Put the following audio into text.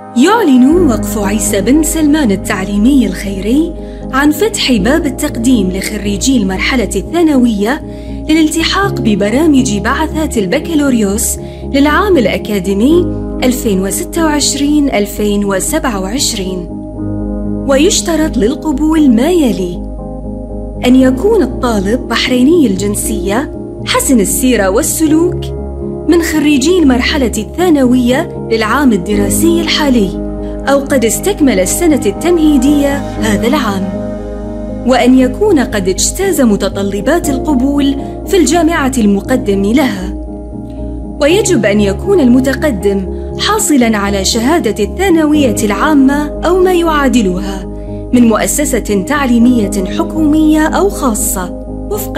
يعلن وقف عيسى بن سلمان التعليمي الخيري عن فتح باب التقديم لخريجي المرحلة الثانوية للالتحاق ببرامج بعثات البكالوريوس للعام الأكاديمي 2026-2027. ويشترط للقبول ما يلي: أن يكون الطالب بحريني الجنسية حسن السيرة والسلوك من خريجي المرحلة الثانوية للعام الدراسي الحالي أو قد استكمل السنة التمهيدية هذا العام، وأن يكون قد اجتاز متطلبات القبول في الجامعة المقدم لها. ويجب أن يكون المتقدم حاصلاً على شهادة الثانوية العامة أو ما يعادلها من مؤسسة تعليمية حكومية أو خاصة وفق